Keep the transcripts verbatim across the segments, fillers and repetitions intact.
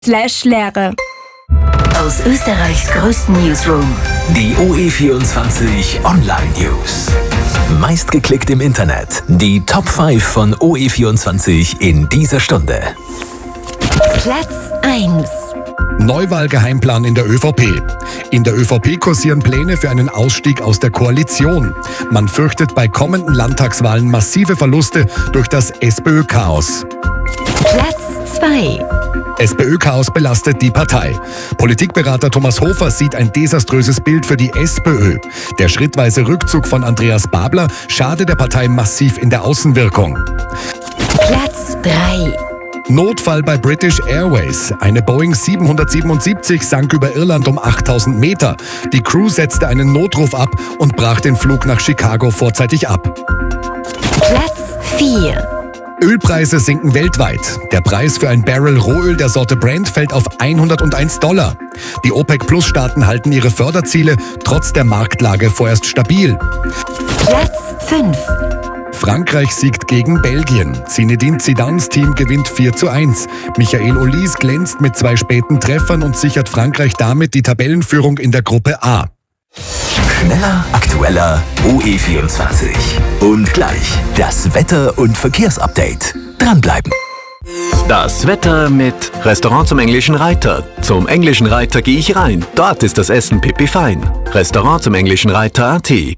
slash Lehre. Aus Österreichs größten Newsroom. Die O E vierundzwanzig Online News. Meistgeklickt im Internet. Die Top fünf von O E vierundzwanzig in dieser Stunde. Platz eins. Neuwahlgeheimplan in der ÖVP. In der ÖVP kursieren Pläne für einen Ausstieg aus der Koalition. Man fürchtet bei kommenden Landtagswahlen massive Verluste durch das SPÖ-Chaos. Platz zwei. SPÖ-Chaos belastet die Partei. Politikberater Thomas Hofer sieht ein desaströses Bild für die SPÖ. Der schrittweise Rückzug von Andreas Babler schadet der Partei massiv in der Außenwirkung. Platz drei. Notfall bei British Airways. Eine Boeing siebenhundertsiebenundsiebzig sank über Irland um achttausend Meter. Die Crew setzte einen Notruf ab und brach den Flug nach Chicago vorzeitig ab. Platz vier. Ölpreise sinken weltweit. Der Preis für ein Barrel Rohöl der Sorte Brent fällt auf hunderteins Dollar. Die OPEC-Plus-Staaten halten ihre Förderziele trotz der Marktlage vorerst stabil. Platz fünf. Frankreich siegt gegen Belgien. Zinedine Zidans Team gewinnt vier zu eins. Michael Olise glänzt mit zwei späten Treffern und sichert Frankreich damit die Tabellenführung in der Gruppe A. Schneller, aktueller O E vierundzwanzig. Und gleich das Wetter- und Verkehrsupdate. Dranbleiben. Das Wetter mit Restaurant zum Englischen Reiter. Zum Englischen Reiter gehe ich rein. Dort ist das Essen pipi fein. Restaurant zum Englischen Reiter Punkt a t.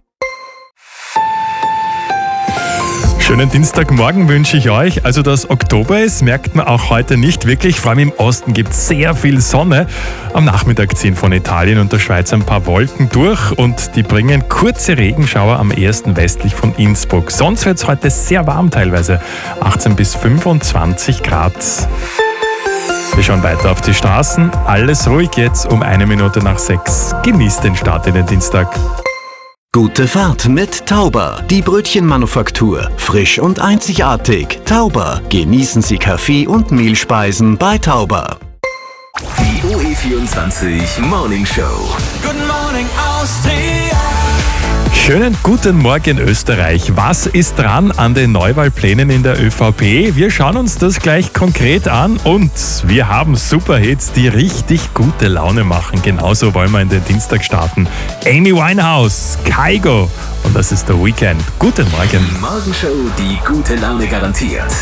Schönen Dienstagmorgen wünsche ich euch. Also, dass Oktober ist, merkt man auch heute nicht wirklich. Vor allem im Osten gibt es sehr viel Sonne. Am Nachmittag ziehen von Italien und der Schweiz ein paar Wolken durch und die bringen kurze Regenschauer am ehesten westlich von Innsbruck. Sonst wird es heute sehr warm teilweise. achtzehn bis fünfundzwanzig Grad. Wir schauen weiter auf die Straßen. Alles ruhig jetzt um eine Minute nach sechs. Genießt den Start in den Dienstag. Gute Fahrt mit Tauber, die Brötchenmanufaktur. Frisch und einzigartig. Tauber. Genießen Sie Kaffee und Mehlspeisen bei Tauber. Die O E vierundzwanzig Morning Show. Good morning, Austria. Schönen guten Morgen Österreich. Was ist dran an den Neuwahlplänen in der ÖVP? Wir schauen uns das gleich konkret an und wir haben Superhits, die richtig gute Laune machen. Genauso wollen wir in den Dienstag starten. Amy Winehouse, Kygo und das ist der Weekend. Guten Morgen. Morgenshow, die gute Laune garantiert.